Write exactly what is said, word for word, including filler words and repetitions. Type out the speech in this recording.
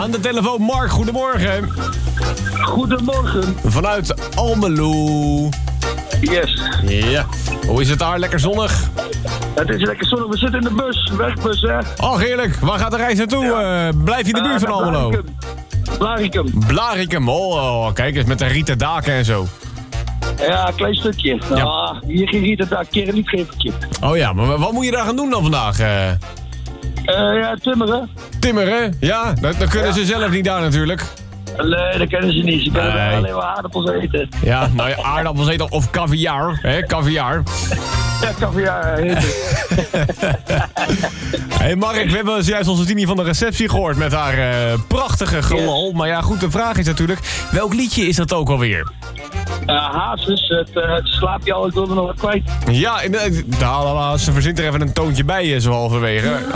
Aan de telefoon Mark, goedemorgen. Goedemorgen. Vanuit Almelo. Yes. Ja. Hoe is het daar? Lekker zonnig? Het is lekker zonnig. We zitten in de bus. Werkbus, hè. Oh, heerlijk. Waar gaat de reis naartoe? Ja. Uh, blijf je in de buurt van Almelo? Blaricum. Blaricum. Oh, oh, kijk eens, met de rieten daken en zo. Ja, een klein stukje. Ja. Ah, hier geen rieten daken, keer een liefgevertje. Oh ja, maar wat moet je daar gaan doen dan vandaag? Uh, uh, ja, timmeren. Timmeren? Ja, dan, dan kunnen ja. ze zelf niet daar natuurlijk. Nee, dat kennen ze niet. Ze kunnen nee. alleen maar aardappels eten. Ja, nou ja, aardappels eten of caviar, hè, caviar. Ja, caviar heet het. Hé hey Mark, we hebben juist onze Tini van de receptie gehoord met haar uh, prachtige gelal. Yes. Maar ja, goed, de vraag is natuurlijk, welk liedje is dat ook alweer? Uh, Hazes, het, uh, het slaap je al, ik wilde nog wat kwijt. Ja, in de, de, ze verzint er even een toontje bij, zo halverwege.